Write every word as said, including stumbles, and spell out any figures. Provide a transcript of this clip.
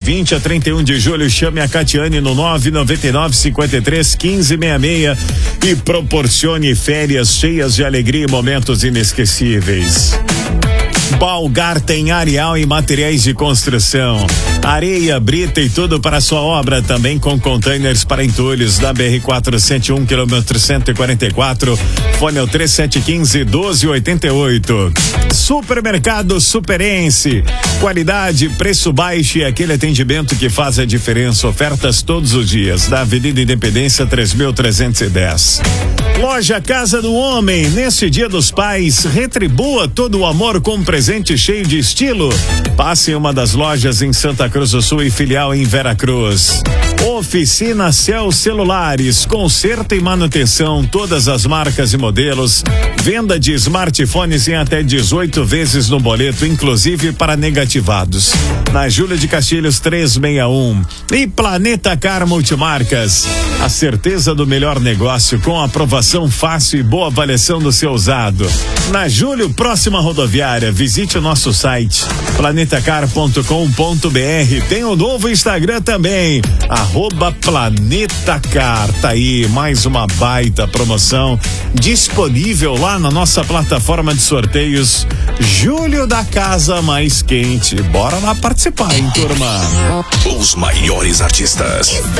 vinte a trinta e um de julho. Chame a Catiane no nove nove nove, cinco três, um cinco seis seis e proporcione férias cheias de alegria e momentos inesquecíveis. Balgarten Areal e Materiais de Construção, areia, brita e tudo para sua obra, também com containers para entulhos, da B R quatrocentos e um, quilômetro cento e quarenta e quatro, fone é o três sete um cinco, um dois oito oito. Supermercado Superense, qualidade, preço baixo e aquele atendimento que faz a diferença. Ofertas todos os dias, da Avenida Independência três mil trezentos e dez. Loja Casa do Homem, neste Dia dos Pais, retribua todo o amor com um presente cheio de estilo. Passe em uma das lojas em Santa Cruz do Sul e filial em Veracruz. Oficina Cell Celulares, conserto e manutenção, todas as marcas e modelos, venda de smartphones em até dezoito vezes no boleto, inclusive para negativados. Na Júlia de Castilhos trezentos e sessenta e um. E Planeta Car Multimarcas, a certeza do melhor negócio com aprovação fácil e boa avaliação do seu usado. Na Júlio, próxima rodoviária, visite o nosso site planetacar ponto com ponto br. Tem o novo Instagram também, arroba Planetacar. Tá aí mais uma baita promoção disponível lá na nossa plataforma de sorteios Júlio da Casa Mais Quente. Bora lá participar, hein, turma? Os maiores artistas.